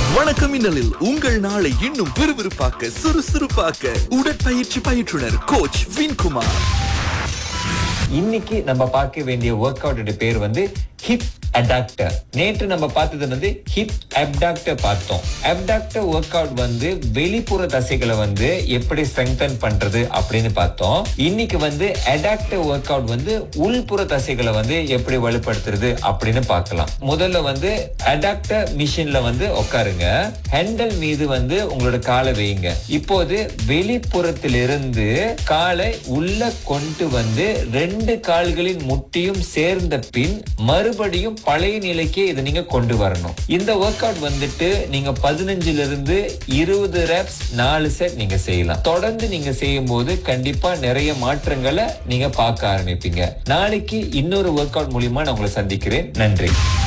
வணக்கம் இன்னலில் உங்கள் நாளை இன்னும் விறுவிறுப்பாக்க சுறுசுறுப்பாக்க உடற்பயிற்சி பயிற்றுனர் கோச் வின்குமார். இன்னைக்கு நம்ம பார்க்க வேண்டிய ஒர்க் அவுட் பேர் வந்து ஹிப் அடாக்டர். நேற்று நம்ம பார்த்தது வந்து ஹிப் அப்டாக்டர் பார்த்தோம். அப்டாக்டர் ஒர்க் அவுட் வந்து வெளிப்புற தசைகளை வந்து எப்படி ஸ்ட்ரெங்தன் பண்றது அப்படின்னு பார்த்தோம். இன்னைக்கு வந்து அடாக்டர் ஒர்க் அவுட் வந்து உள்புற தசைகளை வந்து எப்படி வலுப்படுத்துறது அப்படின்னு பார்க்கலாம். முதல்ல வந்து அடாக்டர் மிஷின்ல வந்து உட்காருங்க. ஹேண்டல் மீது வந்து உங்களோட காலை வைங்க. இப்போது வெளிப்புறத்திலிருந்து காலை உள்ள கொண்டு வந்து 2 கால்களின் முட்டியும் சேர்ந்த பின் மறுபடியும் பழைய நிலைக்கே இதை நீங்க கொண்டு வரணும். இந்த ஒர்க் அவுட் வந்துட்டு நீங்க 15 to 20 reps 4 செட் நீங்க செய்யலாம். தொடர்ந்து நீங்க செய்யும் போது கண்டிப்பா நிறைய மாற்றங்களை நீங்க பார்க்க ஆரம்பிப்பீங்க. நாளைக்கு இன்னொரு ஒர்க் அவுட் மூலியமா நான் உங்களை சந்திக்கிறேன். நன்றி.